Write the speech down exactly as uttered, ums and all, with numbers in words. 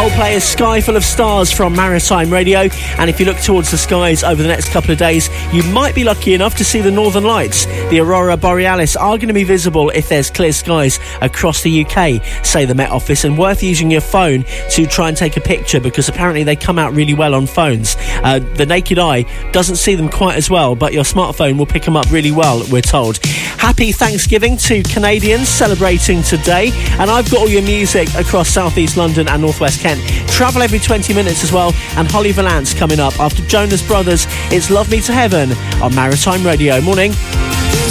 Coldplay's Sky Full of Stars from Maritime Radio. And if you look towards the skies over the next couple of days, you might be lucky enough to see the Northern Lights. The Aurora Borealis are going to be visible if there's clear skies across the U K, say the Met Office, and worth using your phone to try and take a picture because apparently they come out really well on phones. Uh, the naked eye doesn't see them quite as well, but your smartphone will pick them up really well, we're told. Happy Thanksgiving to Canadians celebrating today, and I've got all your music across South East London and North West Kent. Travel every twenty minutes as well, and Holly Valance coming up after Jonas Brothers. It's Love Me to Heaven on Maritime Radio. Morning.